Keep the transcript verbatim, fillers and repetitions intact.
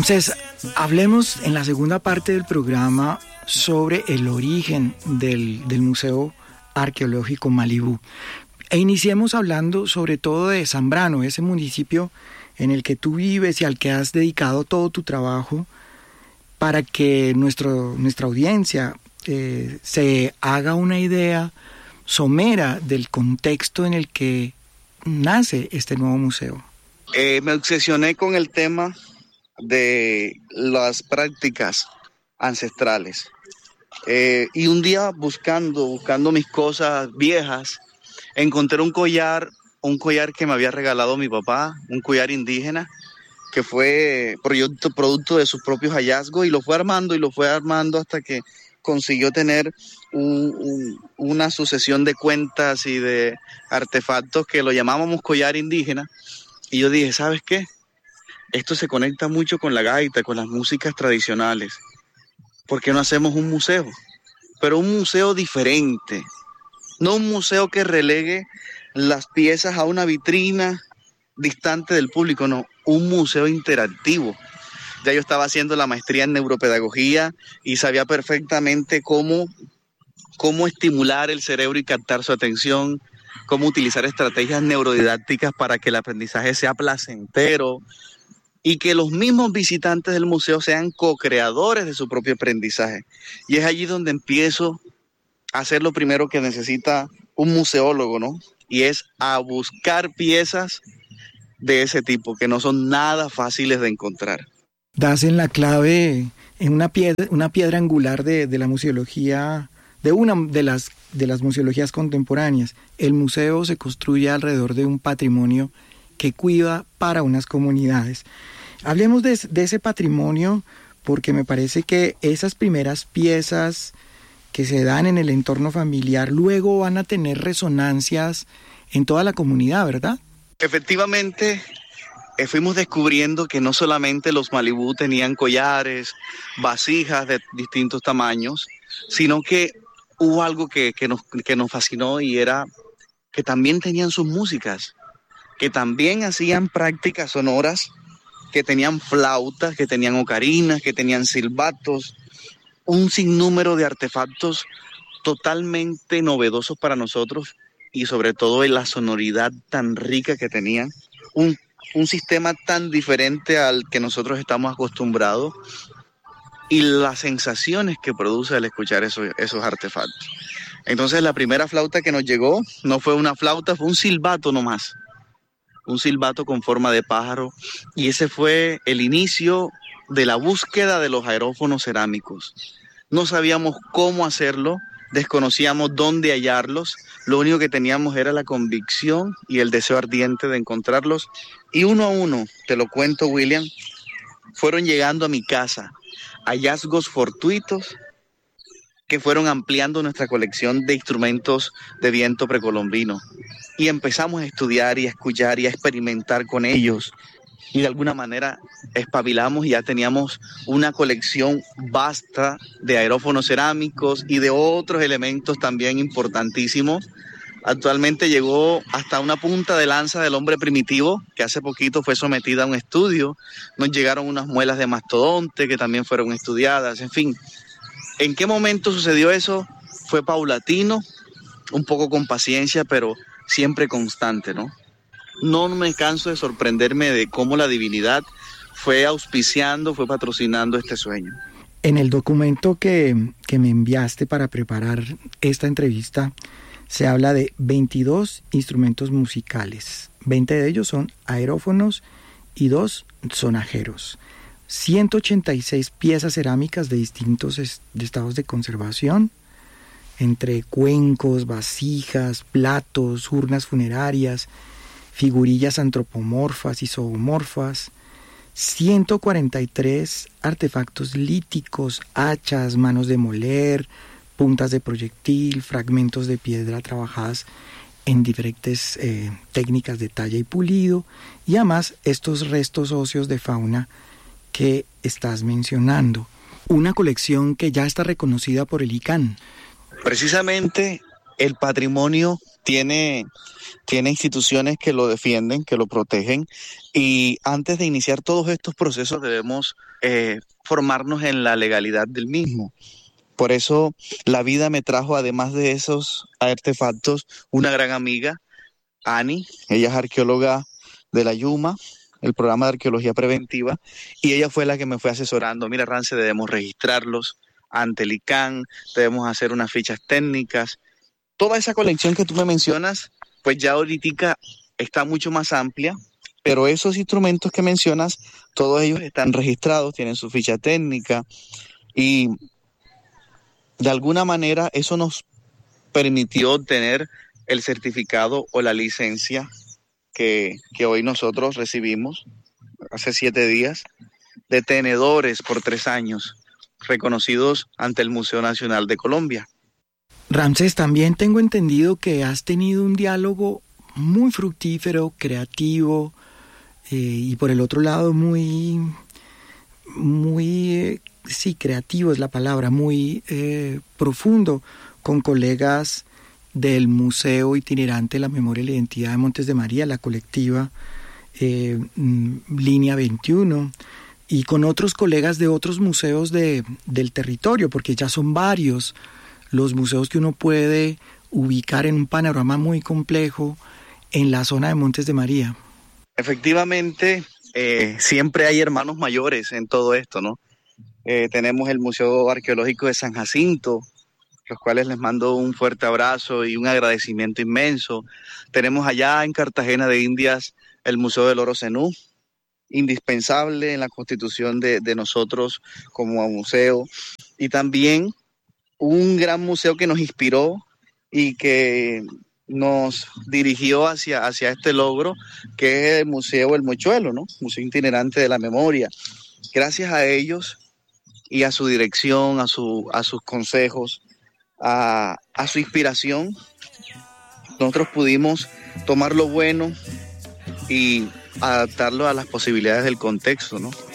Entonces, hablemos en la segunda parte del programa sobre el origen del, del Museo Arqueológico Malibú. E iniciemos hablando sobre todo de Zambrano, ese municipio en el que tú vives y al que has dedicado todo tu trabajo, para que nuestro, nuestra audiencia eh, se haga una idea somera del contexto en el que nace este nuevo museo. Eh, me obsesioné con el tema de las prácticas ancestrales. Eh, y un día buscando, buscando mis cosas viejas, encontré un collar, un collar que me había regalado mi papá, un collar indígena, que fue producto, producto de sus propios hallazgos, y lo fue armando y lo fue armando hasta que consiguió tener un, un, una sucesión de cuentas y de artefactos que lo llamábamos collar indígena. Y yo dije, ¿sabes qué? Esto se conecta mucho con la gaita, con las músicas tradicionales. ¿Por qué no hacemos un museo? Pero un museo diferente. No un museo que relegue las piezas a una vitrina distante del público, no. Un museo interactivo. Ya yo estaba haciendo la maestría en neuropedagogía y sabía perfectamente cómo, cómo estimular el cerebro y captar su atención, cómo utilizar estrategias neurodidácticas para que el aprendizaje sea placentero, y que los mismos visitantes del museo sean co-creadores de su propio aprendizaje. Y es allí donde empiezo a hacer lo primero que necesita un museólogo, ¿no? Y es a buscar piezas de ese tipo, que no son nada fáciles de encontrar. Das en la clave, en una piedra, una piedra angular de, de la museología, de una de las, de las museologías contemporáneas. El museo se construye alrededor de un patrimonio que cuida para unas comunidades. Hablemos de, de ese patrimonio, porque me parece que esas primeras piezas que se dan en el entorno familiar luego van a tener resonancias en toda la comunidad, ¿verdad? Efectivamente, eh, fuimos descubriendo que no solamente los Malibú tenían collares, vasijas de distintos tamaños, sino que hubo algo que, que, nos, que nos fascinó, y era que también tenían sus músicas, que también hacían prácticas sonoras, que tenían flautas, que tenían ocarinas, que tenían silbatos, un sinnúmero de artefactos totalmente novedosos para nosotros, y sobre todo en la sonoridad tan rica que tenían, un, un sistema tan diferente al que nosotros estamos acostumbrados, y las sensaciones que produce al escuchar esos, esos artefactos. Entonces la primera flauta que nos llegó no fue una flauta, fue un silbato nomás. Un silbato con forma de pájaro, y ese fue el inicio de la búsqueda de los aerófonos cerámicos. No sabíamos cómo hacerlo, desconocíamos dónde hallarlos, lo único que teníamos era la convicción y el deseo ardiente de encontrarlos, y uno a uno, te lo cuento, William, fueron llegando a mi casa hallazgos fortuitos que fueron ampliando nuestra colección de instrumentos de viento precolombino. Y empezamos a estudiar y a escuchar y a experimentar con ellos. Y de alguna manera espabilamos y ya teníamos una colección vasta de aerófonos cerámicos y de otros elementos también importantísimos. Actualmente llegó hasta una punta de lanza del hombre primitivo, que hace poquito fue sometida a un estudio. Nos llegaron unas muelas de mastodonte que también fueron estudiadas, en fin. ¿En qué momento sucedió eso? Fue paulatino, un poco con paciencia, pero siempre constante, ¿no? No me canso de sorprenderme de cómo la divinidad fue auspiciando, fue patrocinando este sueño. En el documento que, que me enviaste para preparar esta entrevista, se habla de veintidós instrumentos musicales. veinte de ellos son aerófonos y dos sonajeros. ciento ochenta y seis piezas cerámicas de distintos est- de estados de conservación, entre cuencos, vasijas, platos, urnas funerarias, figurillas antropomorfas y zoomorfas, ciento cuarenta y tres artefactos líticos, hachas, manos de moler, puntas de proyectil, fragmentos de piedra trabajadas en diferentes eh, técnicas de talla y pulido, y además estos restos óseos de fauna que estás mencionando. Una colección que ya está reconocida por el I C A N. Precisamente el patrimonio tiene, tiene instituciones que lo defienden, que lo protegen, y antes de iniciar todos estos procesos debemos eh, formarnos en la legalidad del mismo. Por eso la vida me trajo, además de esos artefactos, una gran amiga, Ani. Ella es arqueóloga de la Yuma, el programa de arqueología preventiva, y ella fue la que me fue asesorando. Mira, Rance, debemos registrarlos ante el I C A N, debemos hacer unas fichas técnicas. Toda esa colección que tú me mencionas, pues ya ahorita está mucho más amplia, pero esos instrumentos que mencionas, todos ellos están registrados, tienen su ficha técnica, y de alguna manera eso nos permitió obtener el certificado o la licencia que, que hoy nosotros recibimos hace siete días de tenedores por tres años, reconocidos ante el Museo Nacional de Colombia. Ramsés, también tengo entendido que has tenido un diálogo muy fructífero, creativo, eh, y por el otro lado muy, muy, eh, sí, creativo es la palabra, muy eh, profundo, con colegas del Museo Itinerante de la Memoria y la Identidad de Montes de María, la colectiva eh, Línea veintiuno, y con otros colegas de otros museos de, del territorio, porque ya son varios los museos que uno puede ubicar en un panorama muy complejo en la zona de Montes de María. Efectivamente, eh, siempre hay hermanos mayores en todo esto, ¿no? Eh, tenemos el Museo Arqueológico de San Jacinto, los cuales les mando un fuerte abrazo y un agradecimiento inmenso. Tenemos allá en Cartagena de Indias el Museo del Oro Zenú, indispensable en la constitución de, de nosotros como museo, y también un gran museo que nos inspiró y que nos dirigió hacia, hacia este logro, que es el Museo El Mochuelo, ¿no? Museo Itinerante de la Memoria. Gracias a ellos y a su dirección, a, su, a sus consejos, a, a su inspiración, nosotros pudimos tomar lo bueno y adaptarlo a las posibilidades del contexto, ¿no?